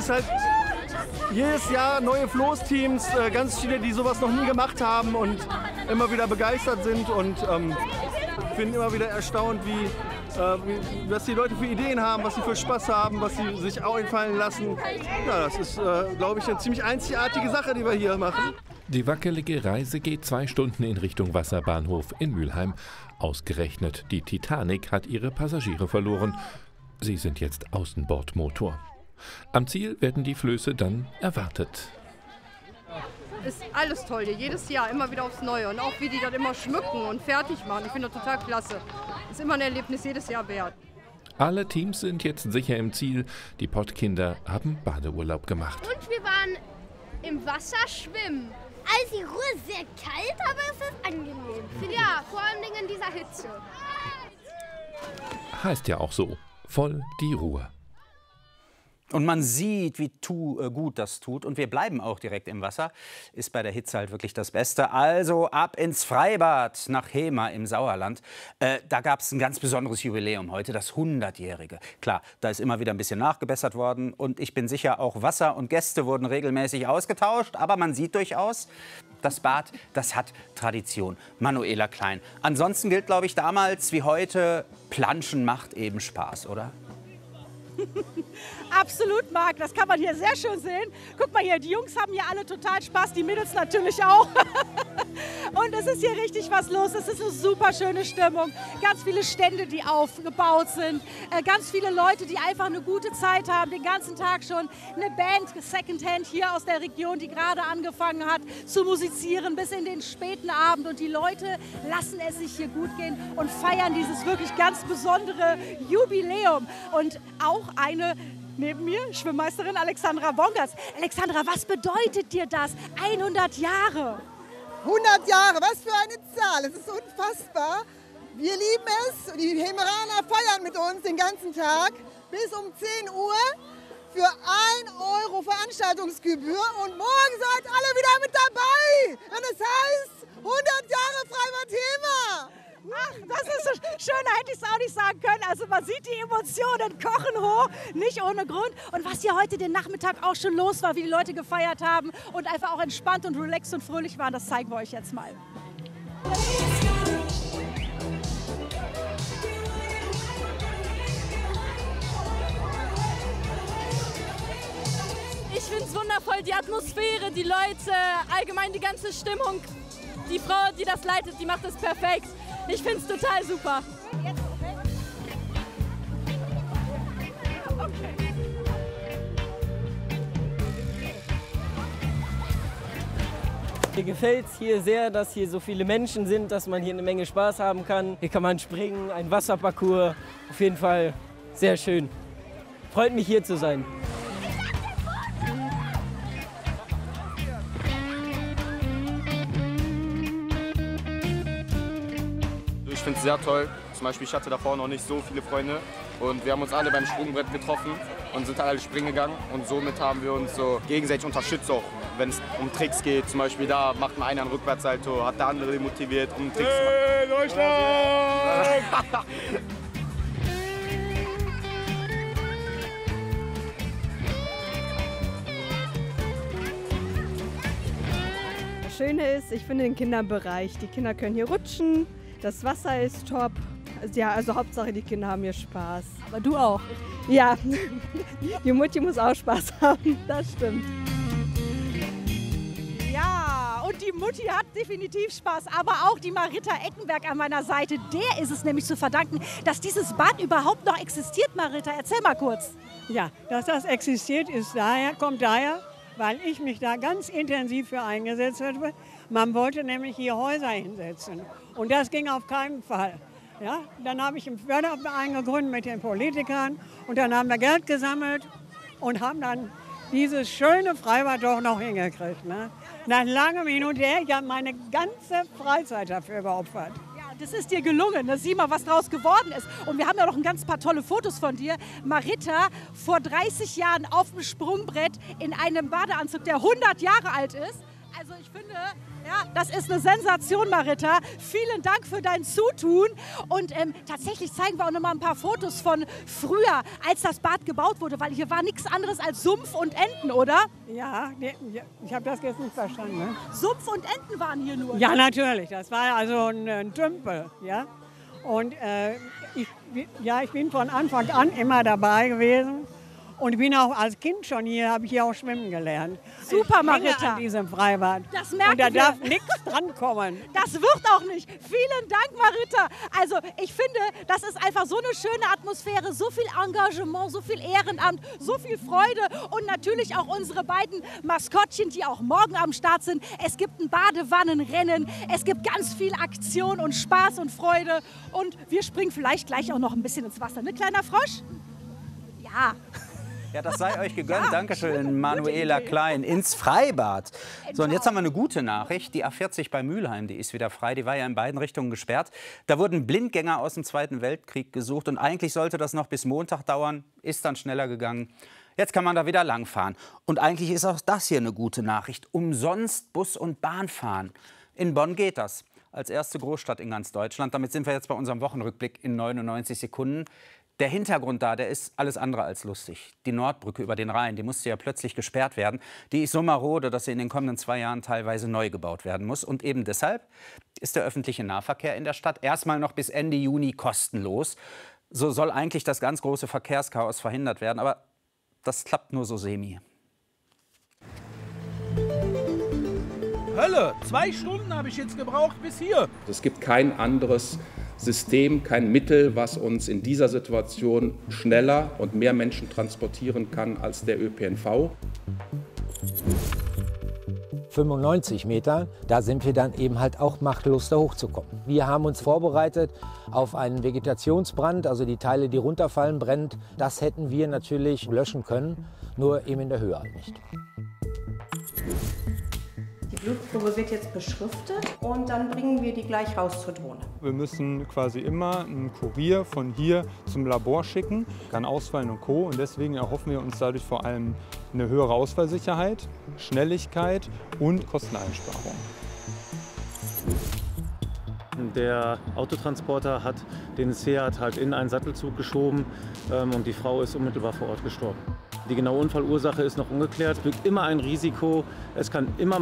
ist halt jedes Jahr neue Floßteams, ganz viele, die sowas noch nie gemacht haben und immer wieder begeistert sind und ich bin immer wieder erstaunt, was die Leute für Ideen haben, was sie für Spaß haben, was sie sich auch einfallen lassen. Ja, das ist, glaube ich, eine ziemlich einzigartige Sache, die wir hier machen. Die wackelige Reise geht 2 Stunden in Richtung Wasserbahnhof in Mülheim. Ausgerechnet die Titanic hat ihre Passagiere verloren. Sie sind jetzt Außenbordmotor. Am Ziel werden die Flöße dann erwartet. Ist alles toll hier, jedes Jahr, immer wieder aufs Neue. Und auch wie die das immer schmücken und fertig machen. Ich finde das total klasse. Ist immer ein Erlebnis jedes Jahr wert. Alle Teams sind jetzt sicher im Ziel. Die Pottkinder haben Badeurlaub gemacht. Und wir waren im Wasser schwimmen. Also die Ruhe ist sehr kalt, aber es ist angenehm. Ja, vor allem in dieser Hitze. Heißt ja auch so, voll die Ruhe. Und man sieht, wie gut das tut. Und wir bleiben auch direkt im Wasser. Ist bei der Hitze halt wirklich das Beste. Also ab ins Freibad nach Hemer im Sauerland. Da gab es ein ganz besonderes Jubiläum heute, das 100-jährige. Klar, da ist immer wieder ein bisschen nachgebessert worden. Und ich bin sicher, auch Wasser und Gäste wurden regelmäßig ausgetauscht. Aber man sieht durchaus, das Bad, das hat Tradition. Manuela Klein. Ansonsten gilt, glaube ich, damals wie heute, Planschen macht eben Spaß, oder? Absolut, Marc. Das kann man hier sehr schön sehen. Guck mal hier, die Jungs haben hier alle total Spaß, die Mädels natürlich auch. Und es ist hier richtig was los. Es ist eine super schöne Stimmung. Ganz viele Stände, die aufgebaut sind. Ganz viele Leute, die einfach eine gute Zeit haben, den ganzen Tag schon. Eine Band, Secondhand hier aus der Region, die gerade angefangen hat zu musizieren bis in den späten Abend. Und die Leute lassen es sich hier gut gehen und feiern dieses wirklich ganz besondere Jubiläum. Und auch eine neben mir, Schwimmmeisterin Alexandra Bongas. Alexandra, was bedeutet dir das? 100 Jahre. 100 Jahre, was für eine Zahl. Es ist unfassbar. Wir lieben es. Die Hemeraner feiern mit uns den ganzen Tag bis um 10 Uhr für 1 Euro Veranstaltungsgebühr. Und morgen seid alle wieder mit dabei. Und es heißt 100 Jahre Freibad Hemer. Ach, das ist so schöner hätte ich es auch nicht sagen können. Also man sieht die Emotionen kochen hoch, nicht ohne Grund. Und was hier heute den Nachmittag auch schon los war, wie die Leute gefeiert haben und einfach auch entspannt und relaxed und fröhlich waren, das zeigen wir euch jetzt mal. Ich finde es wundervoll, die Atmosphäre, die Leute, allgemein die ganze Stimmung. Die Frau, die das leitet, die macht das perfekt. Ich finde es total super. Mir gefällt es hier sehr, dass hier so viele Menschen sind, dass man hier eine Menge Spaß haben kann. Hier kann man springen, ein Wasserparcours. Auf jeden Fall sehr schön. Freut mich, hier zu sein. Ich finde es sehr toll. Zum Beispiel, ich hatte davor noch nicht so viele Freunde und wir haben uns alle beim Sprungbrett getroffen und sind alle springen gegangen und somit haben wir uns so gegenseitig unterstützt, auch wenn es um Tricks geht. Zum Beispiel da macht mal einer einen Rückwärtssalto, hat der andere motiviert, um Tricks zu machen. Hey, Deutschland! Das Schöne ist, ich finde den Kinderbereich, die Kinder können hier rutschen. Das Wasser ist top. Ja, also Hauptsache die Kinder haben hier Spaß. Aber du auch? Ja, die Mutti muss auch Spaß haben, das stimmt. Ja, und die Mutti hat definitiv Spaß, aber auch die Marita Eckenberg an meiner Seite. Der ist es nämlich zu verdanken, dass dieses Bad überhaupt noch existiert, Marita. Erzähl mal kurz. Ja, dass das existiert, kommt daher, weil ich mich da ganz intensiv für eingesetzt habe. Man wollte nämlich hier Häuser hinsetzen und das ging auf keinen Fall. Ja, dann habe ich einen Förderverein gegründet mit den Politikern und dann haben wir Geld gesammelt und haben dann dieses schöne Freibad doch noch hingekriegt. Ne? Nach langem Hin und Her, ich habe meine ganze Freizeit dafür geopfert. Das ist dir gelungen. Sieh mal, was draus geworden ist. Und wir haben ja noch ein ganz paar tolle Fotos von dir. Marita, vor 30 Jahren auf dem Sprungbrett in einem Badeanzug, der 100 Jahre alt ist, Also ich finde, ja, das ist eine Sensation, Marita. Vielen Dank für dein Zutun. Und tatsächlich zeigen wir auch noch mal ein paar Fotos von früher, als das Bad gebaut wurde, weil hier war nichts anderes als Sumpf und Enten, oder? Ja, ich habe das jetzt nicht verstanden. Ne? Sumpf und Enten waren hier nur. Ja, natürlich. Das war also ein Tümpel. Ja? Und ich bin von Anfang an immer dabei gewesen. Und bin auch als Kind schon hier, habe ich hier auch schwimmen gelernt. Super, Marita. An diesem Freibad. Das merken wir. Und da darf nichts drankommen. Das wird auch nicht. Vielen Dank, Marita. Also ich finde, das ist einfach so eine schöne Atmosphäre, so viel Engagement, so viel Ehrenamt, so viel Freude und natürlich auch unsere beiden Maskottchen, die auch morgen am Start sind. Es gibt ein Badewannenrennen, es gibt ganz viel Aktion und Spaß und Freude und wir springen vielleicht gleich auch noch ein bisschen ins Wasser, ne, kleiner Frosch? Ja. Ja, das sei euch gegönnt. Dankeschön, Manuela Klein. Ins Freibad. So, und jetzt haben wir eine gute Nachricht. Die A40 bei Mülheim, die ist wieder frei. Die war ja in beiden Richtungen gesperrt. Da wurden Blindgänger aus dem Zweiten Weltkrieg gesucht. Und eigentlich sollte das noch bis Montag dauern. Ist dann schneller gegangen. Jetzt kann man da wieder langfahren. Und eigentlich ist auch das hier eine gute Nachricht. Umsonst Bus und Bahn fahren. In Bonn geht das. Als erste Großstadt in ganz Deutschland. Damit sind wir jetzt bei unserem Wochenrückblick in 99 Sekunden. Der Hintergrund da, der ist alles andere als lustig. Die Nordbrücke über den Rhein, die musste ja plötzlich gesperrt werden. Die ist so marode, dass sie in den kommenden 2 Jahren teilweise neu gebaut werden muss. Und eben deshalb ist der öffentliche Nahverkehr in der Stadt erstmal noch bis Ende Juni kostenlos. So soll eigentlich das ganz große Verkehrschaos verhindert werden. Aber das klappt nur so semi. Hölle, 2 Stunden habe ich jetzt gebraucht bis hier. Es gibt kein anderes System, kein Mittel, was uns in dieser Situation schneller und mehr Menschen transportieren kann als der ÖPNV. 95 Metern, da sind wir dann eben halt auch machtlos da hochzukommen. Wir haben uns vorbereitet auf einen Vegetationsbrand, also die Teile, die runterfallen, brennt. Das hätten wir natürlich löschen können, nur eben in der Höhe halt nicht. Die Blutprobe wird jetzt beschriftet und dann bringen wir die gleich raus zur Drohne. Wir müssen quasi immer einen Kurier von hier zum Labor schicken, kann ausfallen und Co. Und deswegen erhoffen wir uns dadurch vor allem eine höhere Ausfallsicherheit, Schnelligkeit und Kosteneinsparung. Der Autotransporter hat den Seat halt in einen Sattelzug geschoben und die Frau ist unmittelbar vor Ort gestorben. Die genaue Unfallursache ist noch ungeklärt. Es birgt immer ein Risiko. Es kann immer